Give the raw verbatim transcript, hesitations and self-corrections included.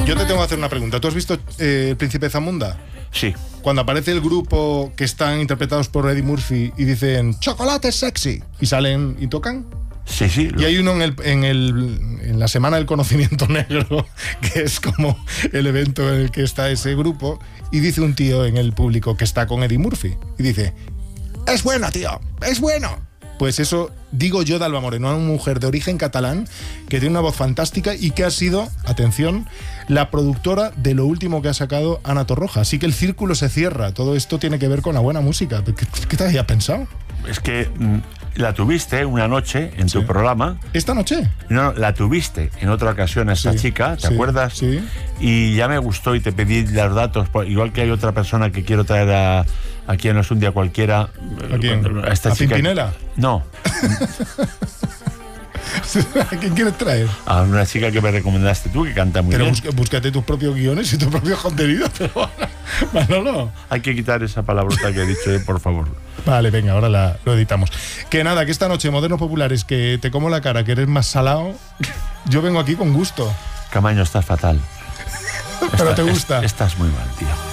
Yo te tengo que hacer una pregunta. ¿Tú has visto eh, El Príncipe Zamunda? Sí. Cuando aparece el grupo que están interpretados por Eddie Murphy y dicen chocolate sexy y salen y tocan. Sí, sí. Y hay uno en, el, en, el, en la Semana del Conocimiento Negro, que es como el evento en el que está ese grupo, y dice un tío en el público que está con Eddie Murphy, y dice, es bueno, tío, es bueno. Pues eso digo yo de Alba Moreno, una mujer de origen catalán que tiene una voz fantástica y que ha sido, atención, la productora de lo último que ha sacado Ana Torroja. Así que el círculo se cierra. Todo esto tiene que ver con la buena música. ¿Qué, qué te había pensado? Es que mm, la tuviste una noche en sí. tu programa. ¿Esta noche? No, la tuviste en otra ocasión a esta sí, chica, ¿te sí, acuerdas? Sí. Y ya me gustó y te pedí los datos, igual que hay otra persona que quiero traer a, aquí en No es un día cualquiera. ¿A quién? A esta ¿A chica. Pimpinela? No. ¿A quién quieres traer? A una chica que me recomendaste tú, que canta muy pero bien. Pero búscate tus propios guiones y tus propios contenidos. Pero Manolo. Hay que quitar esa palabrota que he dicho, eh, por favor. Vale, venga, ahora la, lo editamos. Que nada, que esta noche, Modernos Populares, que te como la cara, que eres más salado, yo vengo aquí con gusto. Camaño, estás fatal. Pero Está, te gusta. Es, estás muy mal, tío.